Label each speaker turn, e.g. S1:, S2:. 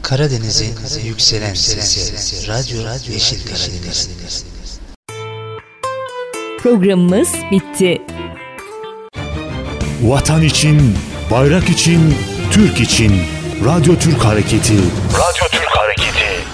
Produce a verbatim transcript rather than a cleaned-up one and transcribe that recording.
S1: Karadeniz'in yükselen sesi, Radyo Yeşil Karadeniz.
S2: Programımız bitti.
S3: Vatan için, bayrak için, Türk için Radyo Türk Hareketi. Radyo Türk Hareketi.